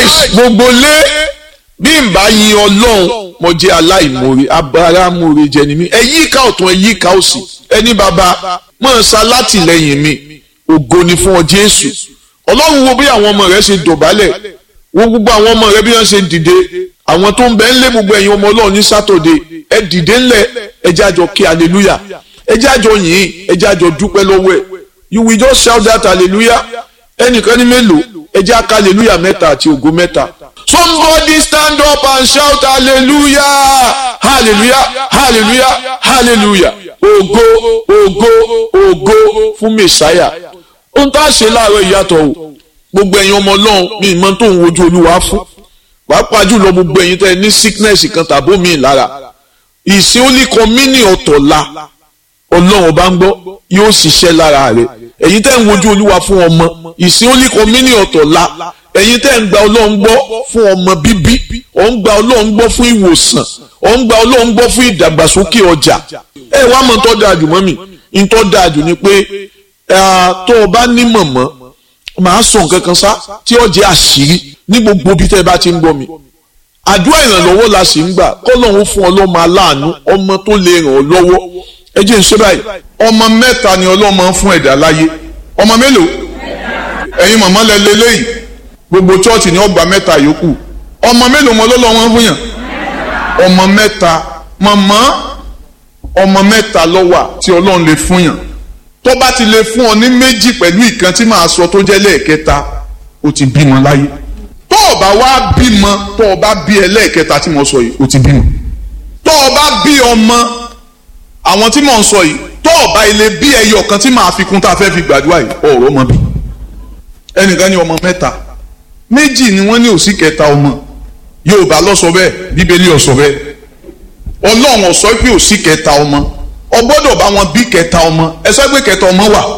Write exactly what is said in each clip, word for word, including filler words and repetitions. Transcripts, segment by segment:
nice gbogbo lé bí n bá yin ọlọ́run mo jẹ́ aláìmoore abáramóore jẹ́ ni mí ẹ yíká ọ̀tún ẹ yíká òsì ẹni bàbá mọ̀ ṣá látìlẹ́yìn mi ògo ni fún ọ Jésù ọlọ́run wo bí àwọn ọmọ rẹ ṣe dọ̀bálẹ̀ wo gbogbo àwọn ọmọ rẹ bí wọ́n ṣe dìde àwọn tó ń bẹ ńlé gbogbo ẹ̀yin ọmọ ọlọ́run ní sátọ̀dé ẹ dìde ńlẹ̀ ẹ jẹ́ àjọ kí hallelujah ẹ jẹ́ àjọ yìn ẹ jẹ́ àjọ dúpẹ́ lọ́wọ́ ẹ̀ you will just shout that hallelujah ẹnìkan ní mélòó ẹ jẹ́ àká hallelujah mẹ́ta àti ògo mẹ́ta. Somebody stand up and shout hallelujah hallelujah hallelujah hallelujah ògo ògo ògo fún mẹsáyà ohun tá a ṣe láàárọ̀ ìyàtọ̀ o gbogbo ẹ̀yin ọmọ ọlọ́run mi ìmọ̀ tó ń wojú olúwa fún pàápàá jùlọ gbogbo ẹ̀yin tẹ́ ẹ ní sickness kan tàbó mi lára ìsìn ó ní kọ́mínì ọ̀tọ̀ la ọlọ́run ọba ń gbọ́ yóò ṣiṣẹ́ lára rẹ̀ ẹ̀yin tẹ́ ń wojú olúwa fún ọmọ ìsìn ó ní kọ́mínì ọ̀tọ̀ la ẹ̀yin tẹ́ ń gba ọlọ́run gbọ́ fún ọmọ bíbí ọ̀ ń gba ọlọ́run gbọ́ fún ìwòsàn ọ̀ ń gba ọlọ́run gbọ́ fún ìdàgbàsókè ọjà ẹ wá mọ̀ tó dáa jù mọ́ mi ń tó dáa jù ni pé tó o bá ní mọ̀mọ́ màá sọ nǹkan kan sá tí ó jẹ́ àṣírí ní gbogbo bí tẹ́ ẹ bá ti ń gbọ́ mi àdúrà ìrànlọ́wọ́ la sì ń gbà kọ́lọ́run fún ọlọ́mọ aláàánú ọmọ tó lè ràn ọ́ lọ́wọ́ ẹ jẹ́ n ṣe báyìí ọmọ mẹ́ta ni ọlọ́mọ ń fún ẹ̀dá láyé ọmọ mélòó ẹ̀yin màmá lẹ lélẹ́yìí gbogbo chọ́ọ̀tì ni ọgbà mẹ́ta yòókù ọmọ mélòó mọ lọ́lọ́wọ́ fún yàn ọmọ mẹ́ta màmá ọmọ mẹ́ta ló wà tí ọlọ́run lè fún yàn tó bá ti lè fún ọ ní méjì pẹ̀lú ìkan tí màá sọ tó jẹ́ lẹ́ẹ̀kẹta ó ti bímọ láyé tó o bá wá bímọ tó o bá bí ẹlẹ́ẹ̀kẹta tí mo sọ yìí ó ti bímọ tó o bá bí ọmọ àwọn tí mò ń sọ yìí tó o bá ilé bí ẹyọ kan tí màá fi kún tá a fẹ́ fi gbàdúrà yìí ọ̀rọ̀ ọmọ bí ẹnìkan ní ọmọ mẹ́ta méjì ni wọ́n ní òsì kẹta ọmọ Yorùbá ló sọ bẹ́ẹ̀ Bíbélì ó sọ bẹ́ẹ̀ Ọlọ́run ó sọ pé òsì kẹta ọmọ ọ gbọ́dọ̀ bá wọn bí kẹta ọmọ ẹ sọ pé kẹta ọmọ wà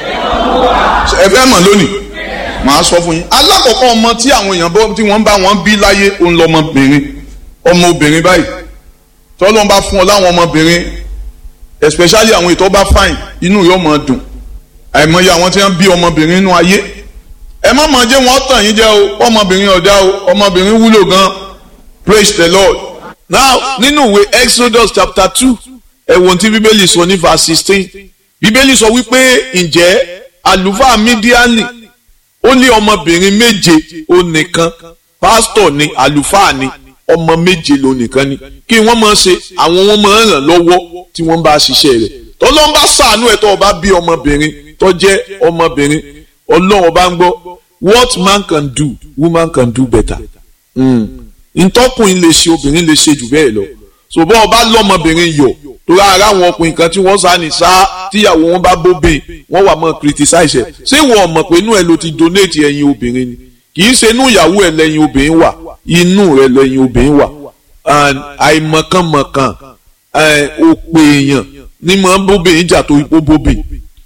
ẹ fẹ́ mọ̀ lónìí màá sọ fún yín alákọ̀ọ́kọ́ ọmọ tí àwọn èèyàn bọ́ tí wọ́n bá wọn bí láyé òun lọmọbìnrin ọmọbìnrin báyìí tọ́lọ́n bá fún ọ láwọn ọmọbìnrin especially àwọn ìtọ́ bá fine inú yóò máa dùn àìmọye àwọn tí wọ́n bí ọmọbìnrin inú ayé ẹ má máa jẹ́ wọ́n tàn yín jẹ́ o ọmọbìnrin ọ̀dá o ọmọbìnrin wúlò gan praise the Lord. Now nínú ìwé Exodus chapter two ẹ̀wọ̀n tí bíbélì sọ ní verse sixteen bíbélì sọ wípé ǹjẹ́ àlùfáà Mídíánì ó ní ọmọbìnrin méje ó nìkan pásítọ̀ ni àlùfáà ni ọmọ méje ló nìkan ni kí wọ́n máa ṣe àwọn wọn máa ràn lọ́wọ́ tí wọ́n bá ṣiṣẹ́ rẹ̀ tọ́lọ́n bá ṣàánú ẹ̀ tó o bá bí ọmọbìnrin tó jẹ́ ọmọbìnrin ọlọ́run bá ń gbọ́ what man can do woman can do better ntọ́kùnrin lè ṣe obìnrin lè ṣe jù bẹ́ẹ̀ lọ ṣùgbọ́n ọba lọ́mọbìnrin yọ̀ torí ara àwọn ọkùnrin kan tí wọ́n sá ní sá tíyàwó wọn bá bóbìn wọ́n wà mọ́ criticize ẹ̀ ṣé wọ́n mọ̀ pé inú ẹ̀ ló ti donate ẹ̀yin obìnrin ni kì í ṣe inú ìyàwó ẹ̀ lẹ́yìn obìnrin wà inú rẹ̀ lẹ́yìn obìnrin wà àìmọ̀kànmọ̀kàn òpè èèyàn ní mọ̀ bóbìn jà tó ipò bóbìn.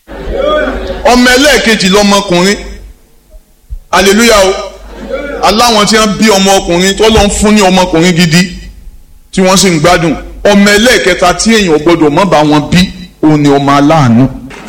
ọmọ ẹlẹ́ẹ̀kejì lọmọkùnrin hallelujah o aláwọn tí wọ́n bí ọmọ ọkùnrin tó lọ ń fún ní ọmọkùnrin gidi tí wọ́n sì ń gbádùn ọmọ ẹlẹ́ẹ̀kẹta tí èèyàn gbọ́dọ̀ mọ́ bá wọn bí òun ni ọmọ aláàánú.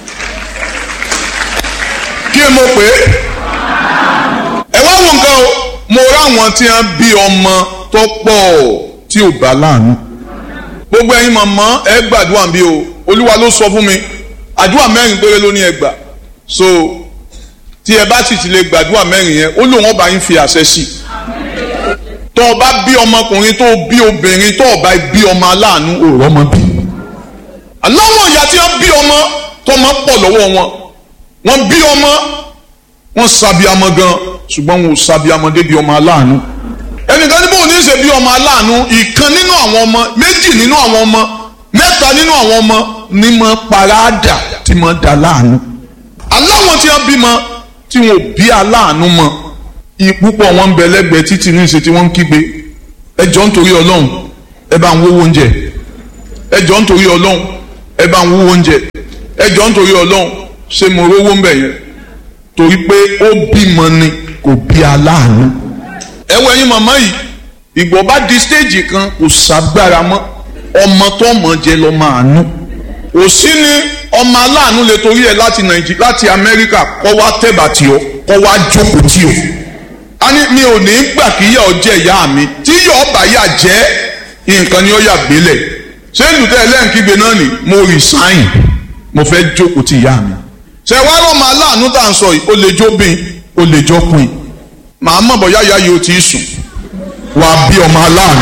kí mo pè é ẹ wá wo nǹkan o mo ráwọn tí wọ́n bí ọmọ tó pọ̀ tí ò bá láàánú. gbogbo ẹ̀yin màmá ẹ gbàdúrà bí o olúwa ló sọ fún mi àdúrà mẹ́rin péré ló ní ẹ gbà so tí ẹ bá sì ti lè gbàdúrà mẹ́rin yẹn ó lóun ọba yín fi àṣẹ sí i tó o bá bí ọmọkùnrin tó o bí obìnrin tó o bá bí ọmọ aláàánú òòrọ̀ ọmọ bí. aláwọ̀ ìyá tí wọ́n bí ọmọ tó máa pọ̀ lọ́wọ́ wọn wọ́n bí ọmọ wọ́n sàbíamọ gan ṣùgbọ́n wọn ò sàbíamọ débi ọmọ aláàánú. ẹnìkan níbo ní í ṣe bí ọmọ aláàánú ìkan nínú àwọn ọmọ méjì nínú àwọn ọmọ mẹ́ta nínú àwọn ọmọ ní mọ paráàdà tí mọ dà láàánú. aláwọ̀ tí wọ́n bímọ tí wọn ò bí aláàánú mọ́ ìpúpọ̀ wọn ń bẹ lẹ́gbẹ̀ẹ́ títí ní ìṣe tí wọ́n ń kígbe ẹ jọ̀ọ́ nítorí ọlọ́run ẹ bá ń wówó oúnjẹ ẹ jọ̀ọ́ nítorí ọlọ́run ẹ bá ń wówó oúnjẹ ẹ jọ̀ọ́ nítorí ọlọ́run ṣé mo rówó ń bẹ̀ yẹn torí pé ó bímọ ni kò bí aláàánú. ẹ wọ ẹ̀yin màmá yìí ìgbọ̀ bá di stéèjì kan kò ságbára mọ́ ọmọ tó mọ̀ jẹ lọ máa nú kò sí ní ọmọ aláàánú lè torí ẹ láti nàìjíríà láti amẹ́ríkà kọ́ wá tẹ̀bà tí ọ kọ́ wá jókòó tí ọ. a ní mi ò ò ní gbà kí ìyà ó jẹ ìyá mi tí ìyà ọba yà jẹ́ nǹkan ni ó yà gbélẹ̀ ṣé ìlútẹ́ ẹlẹ́ǹkígbe náà ni mo resign mo fẹ́ jókòó ti ìyá mi ṣe wá rọ́ọ̀mù aláàánú tá à ń sọ yìí ó lè jóbin ó lè jọkùn màá mọ̀ bọ́yá ìyá yìí ó ti sùn wàá bí ọmọ aláàánú.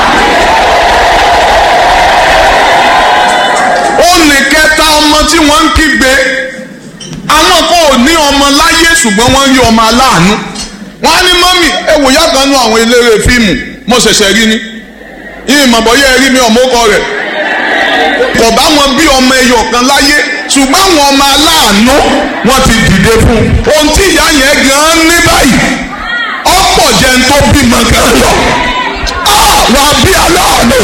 ó ní kẹta ọmọ tí wọ́n ń kígbe àwọn kan ò ní ọmọ láyé ṣùgbọ́n wọ́n ń yọ ọmọ aláàánú wọ́n á ní mọ́mì ẹ wò yá kan nú àwọn eléré fíìmù mo ṣẹ̀ṣẹ̀ rí ni ìmọ̀ bọ́yá ẹ rí mi ọmọ ọkọ rẹ̀ kò bá wọn bí ọmọ ẹyọ kan láyé ṣùgbọ́n àwọn ọmọ aláàánú wọ́n ti dìde fún ohun tí ìyá yẹn gan ní báyìí ọ̀pọ̀ jẹ́ ń tó bímọ gan lọ wà á bí aláàánú.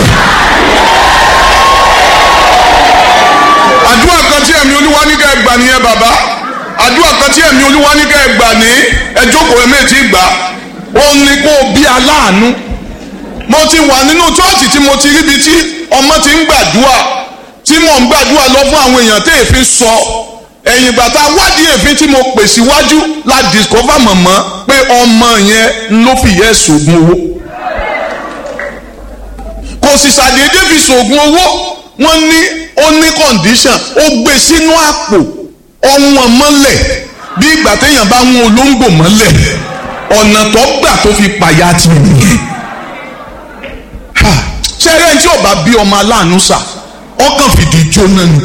àdúrà kan tí ẹ̀mí olúwa ní ká ẹ gbà nìyẹn bàbá àdúrà kan tí ẹ̀mí olúwa ní ká ẹ gbà ní ẹjókòó ẹ méjì gbà ó ní kó o bí aláàánú. mo ti wà nínú chọ́ọ̀chì tí mo ti ríbi tí ọmọ ti ń gbàdúrà tí mò ń gbàdúrà lọ fún àwọn èèyàn tí èéfín sọ ẹ̀yìn ìgbà tá a wádìí èéfín tí mo pè síwájú la discover mọ̀mọ́ pé ọmọ yẹn ló fi yẹ sògùn owó kò sì ṣàdédé fi sògùn owó wọ́n ní ó ní condition ó gbé sínú àpò ọ̀wọ́n mọ́lẹ̀ bí ìgbà téèyàn bá ń olóńgbò mọ́lẹ̀ ọ̀nà tó gbà tó fi pàyà tì nìyẹn ṣé ẹrẹ́ tí ò bá bí ọmọ aláàánú sà ọkàn fìdí jóná ni.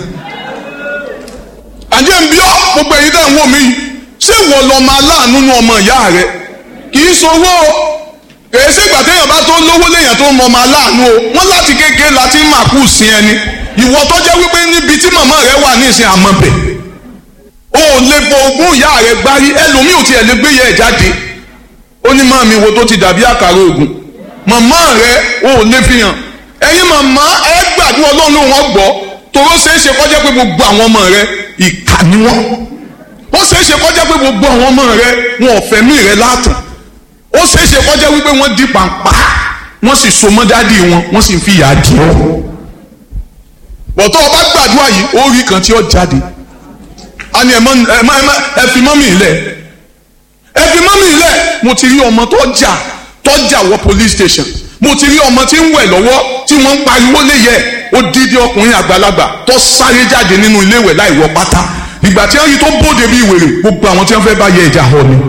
àjẹ́ ń bí ọ́ gbogbo èyí tẹ̀ ń wò mí ṣé ìwọ lọ́mọ aláàánú nu ọmọ ìyá rẹ kì í sowó kèé ṣègbà téèyàn bá tó lówó léèyàn tó mọ ọmọ aláàánú o wọ́n láti kékeré láti máa kú sí ẹni ìwọ tó jẹ́ wípé níbi tí màmá rẹ wà ní ìsìn àmọ́bẹ̀ o ò lè fọ ogún ìyá rẹ gbárí ẹlòmíì ò tiẹ̀ lè gbé yẹ ẹ̀ jáde ó ní máa mi wo tó ti dàbí àkàrà ògùn màmá rẹ o ò lè fi hàn ẹ̀yin màmá ẹ gbàdúrà ọlọ́run wọn gbọ́ toró ṣeé ṣe kọjá pé gbogbo àwọn ọmọ rẹ ìkà ni wọn ó ṣeé ṣe kọjá pé gbogbo àwọn ọmọ rẹ wọn ò fẹ̀mí rẹ látàn ó ṣeé ṣe kọjá wípé wọ́n di pàǹpá wọ́n sì so mọ́ dádì wọn wọ́n sì fi ìyà jẹ ọ́ bọ̀tọ́ ọba gbàdúrà yìí ó rí kan tí ó jáde a ní ẹ fi mọ́mì ilẹ̀ ẹ fi mọ́mì ilẹ̀ mo ti rí ọmọ tó jà tó jà wọ police station mo ti rí ọmọ tí ń wẹ̀ lọ́wọ́ tí wọ́n ń pariwo léyẹ odidi ọkùnrin àgbàlagbà tó sáré jáde nínú ilé ìwẹ̀ láì wọ pátá ìgbà tí wọ́n rí tó bóde bí wèrè gbogbo àwọn tí wọ́n fẹ́ bá yẹ ìjà họ ni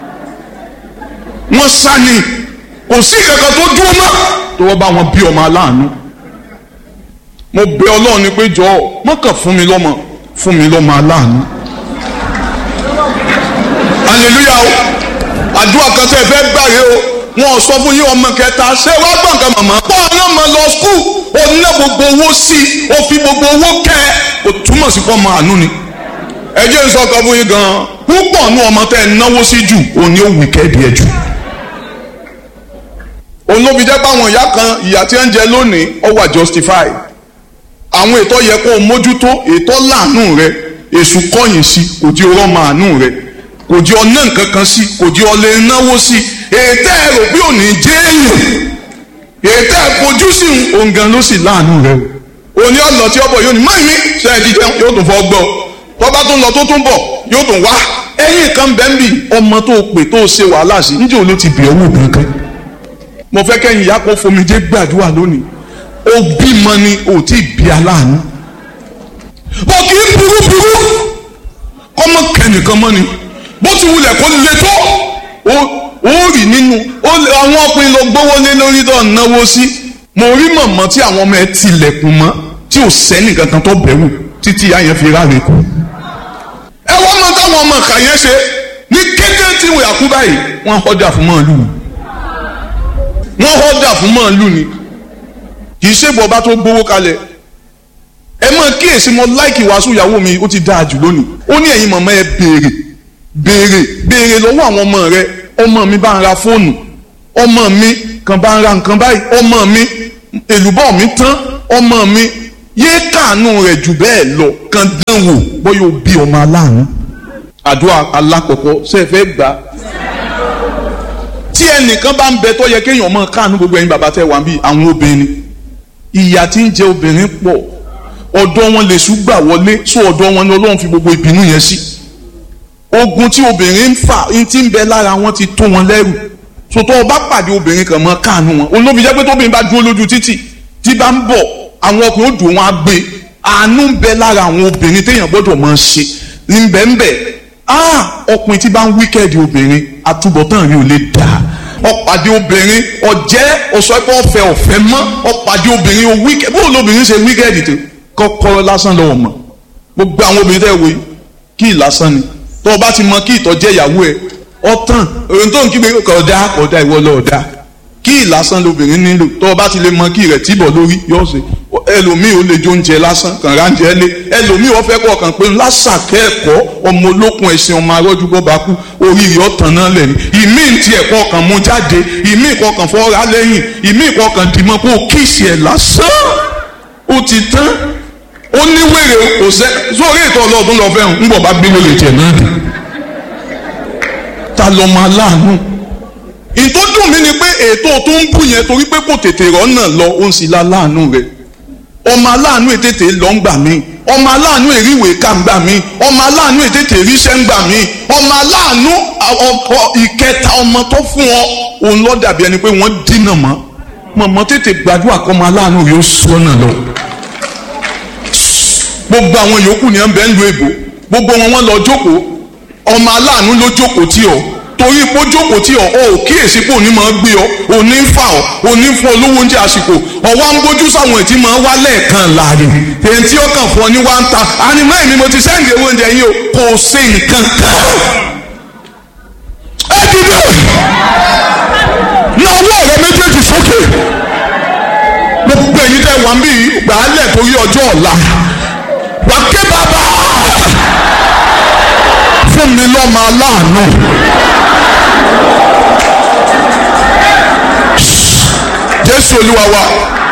wọ́n sá ni kò sí kankan tó dúró mọ́ tó wọ́n bá wọn bí ọmọ aláàánú mo bẹ̀ Ọlọ́run ni pé jọ̀ọ́ mọ́kàn fún mi lọ́mọ fún mi lọ́mọ aláàánú hallelujah o àdúrà kan tẹ́ ẹ fẹ́ gbàre o wọn ò sọ fún yín ọmọ kẹta ṣé wàá gbọ́ nǹkan màmá kọ́ ọ̀nà mọ̀ lọ skul ó ná gbogbo owó sí i ó fi gbogbo owó kẹ́ ẹ kò túmọ̀ sí fọ́ ọmọ àánú ni ẹ jẹ́ n sọ kan fún yín gan-an púpọ̀ nú ọmọ tẹ́ ẹ náwó sí jù òní ó wì kẹ́ẹ̀dì ẹ jù olóbi jẹ́ páwọn ìyá kan ìyá tí ń jẹ lónìí ó wà justify àwọn ètò yẹ kó o mójútó ètò láàánú rẹ èṣù kọ̀yìn sí kò jí ọrọ̀ màánú rẹ kò jí ọ ná nǹkan kan sí kò jí ọ lè náwó sí ètò ẹ rò bí òní jẹ́ èèyàn ètò ẹ fojú sí òǹgàn ló sì láàánú rẹ o òní ọ̀nà tí ọbọ̀ yóò ní máa ní ṣe é jíjẹ yóò tún fọ́ gbọ́ tó bá tún lọ tó tún bọ̀ yóò tún wá ẹ̀yìn kan bẹ́ẹ̀ bì ọmọ tó pè tó ṣe wàhálà sí níjẹ́ olú ti bẹ̀ owó kankan mo fẹ́ kẹ́yìn ìyá kó fomijé gbàdúrà lónìí ó bímọ ni ò tí ì bí aláàánú bó kì í burú burú kọ́mọ kẹ́nìkan mọ́ ni bó ti wulẹ̀ kó le tó ó rì nínú àwọn ọkùnrin lọ gbówó lé lórí tó náwó sí mo rí mọ̀mọ́ tí àwọn ọmọ ẹ tilẹ̀kùn mọ́ tí ò sẹ́nì kankan tó bẹ̀rù títí ìyá yẹn fi ráre kú ẹ wọ́n mọ táwọn ọmọ kà yẹn ṣe ní kété tí wọ́n yà kú báyìí wọ́n họ́dà fún màálù wọ́n họ́dà fún màálù ni kì í ṣègbọ́ bá tó gbówó kalẹ̀ ẹ mọ̀ kíyèsí mo láìkì wàásù ìyàwó mi ó ti dáa jù lónìí ó ní ẹ̀yin màmá ẹ béèrè béèrè béèrè lọ́wọ́ àwọn ọmọ rẹ ọmọ mi bá ń ra fóònù ọmọ mi kan bá ń ra nǹkan báyìí ọmọ mi èlùbọ́ mi tán ọmọ mi yéé kàánú rẹ̀ jù bẹ́ẹ̀ lọ kan dán wò bóyá ó bí ọmọ aláàánú àdúrà alákọ̀ọ́kọ́ ṣe é fẹ́ gbà á tí ẹnìkan bá ń bẹ tó yẹ kéèyàn mọ káànú gbogbo ẹ̀yin bàbá tẹ wà bí àwọn obìnrin ìyà tí ń jẹ obìnrin pọ̀ ọ̀dọ̀ wọn lè ṣùgbà wọlé sọ ọ̀dọ̀ wọn ni Ọlọ́run fi gbogbo ìbínú yẹn sí ogun tí obìnrin ń fà tí ń bẹ lára wọn ti tó wọn lẹ́rù sòtọ́ ọba pàdé obìnrin kan mọ́ káànú wọn olóbi jẹ́ pé tóbìnrin bá dúró lójú títì tí bá ń bọ̀ àwọn ọkùnrin ó dùn wọn á gbé àánú ń bẹ lára àwọn obìnrin téèyàn gbọ́dọ̀ máa ṣe ní bẹ́ẹ̀nbẹ́ ah ọkùnrin tí bá ń wíkẹ́ẹ̀dì obìnrin àtúbọ̀tán rí ò lè dà ọ̀pàdé obìnrin ọ̀jẹ́ ọ̀sọ́pọ̀ ọ̀fẹ́ ọ̀fẹ́ mọ́ ọ̀pàdé obìnrin ó wíkẹ́ẹ̀dì bó lóbìnrin ṣe wíkẹ́ẹ̀dì tó kọ́kọ́rọ́ lásán lọ́wọ́ mọ́ gbogbo àwọn obìnrin tẹ́ wo kí ìlásán ni tó o bá ti mọ kí ìtọ́jẹ́ ìyàwó ẹ̀ ọ̀tàn òun tó ń kígbe kọ̀ọ̀dá kọ̀ọ̀dá ìwọ lọ́ọ̀dá kí ìlásán lobìnrin nílò tó o bá ti lè mọ kí rẹ̀ tìbọ̀ lórí yóò ṣe ẹlòmíì ó lè jó oúnjẹ lásán kàn ránjẹ lé ẹlòmíì ó fẹ́ kọ̀ kàn pé lásàkẹ́ ẹ̀kọ́ ọmọ olókun ẹ̀sìn ọmọ arọ́jú bọ́ba kú orí rẹ̀ ọ̀tàn náà lẹ̀ ní ìmíì ti ẹ̀kọ́ kan mú jáde ìmíì kọ̀ kàn fọ́ra lẹ́yìn ìmíì kọ̀ kàn dìmọ́ kó kíìsì ẹ̀ lásán ó ti tán ó ní wèrè kò sẹ́ sórí ètò ọlọ́ọ̀dún lọ fẹ́ràn ń bọ̀ bá gbé wèrè tiẹ̀ náà dé ta lọ máa láàánú ìtọ́jú mi ni pé ètò tó ń bù yẹn torí pé kò tètè rọ́nà lọ ó ń sì la láàánú rẹ̀ ọmọ aláàánú ètètè lọ ń gbà mí ọmọ aláàánú èríwèé ká ń gbà mí ọmọ aláàánú ètètè ríṣẹ́ ń gbà mí ọmọ aláàánú ọkọ ìkẹta ọmọ tó fún ọ òun lọ dàbí ẹni pé wọ́n dínà mọ́ mọ̀mọ́ tètè gbàdúrà kọ́ ọmọ aláàánú yóò sọ́nà lọ gbogbo àwọn yòókù ni ẹ ń bẹ ń lu èbò gbogbo wọn wọn lọ jókòó ọmọ aláàánú ló jókòó tí ọ torí pé ó jókòó tí ọ ọ ò kíyèsí pé òní máa gbé ọ òní ń fà ọ òní ń fún ọ lówó oúnjẹ àsìkò ọwọ́ ń gbójú sáwọn ètí máa wá lẹ́ẹ̀kan láàrin èyí tí ó kàn fún ọ ní wá ń ta ànímọ́ èmi mo ti sẹ́ǹdì owó oúnjẹ yìí o kò sí nǹkan kan. ẹ dìde ní ọwọ́ rẹ méjèèjì sókè gbogbo èyí tẹ wà ń bí gbàálẹ̀ torí ọjọ́ ọ̀la wà ké bàbá fún mi lọ́mọ aláàánú. Jésù Olúwa wa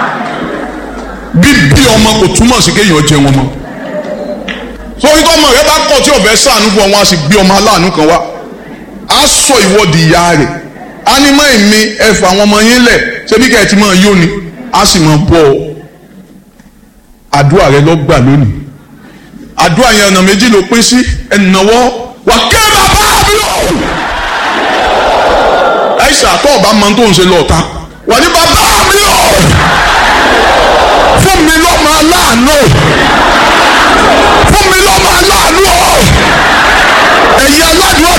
bíbí ọmọ kò túmọ̀ sí kéèyàn jẹ wọn mọ́ sórí tọ́mọ rẹ bá kọ̀ tí ọ̀fẹ́ ṣàánú fún ọ wọn á sì gbé ọmọ aláàánú kan wá á sọ ìwọ́de ìyá rẹ̀ á ní mọ́ èmi ẹ̀fọ́ àwọn ọmọ yín lẹ̀ ṣebí kẹ́ ẹ̀ ti máa yó ni á sì máa bọ́ ọ àdúrà rẹ lọ gbà lónìí àdúrà yẹn ọ̀nà méjì ló pín sí ẹ̀nàwọ́ wà ké bàbá mi lọ. ẹ̀ṣà tó ọba máa tó ń ṣe lọ́ọ̀ta wà ní bàbá mi lọ fún mi lọ́mọ aláàánú fún mi lọ́mọ aláàánú ẹ̀yin aládùúgbò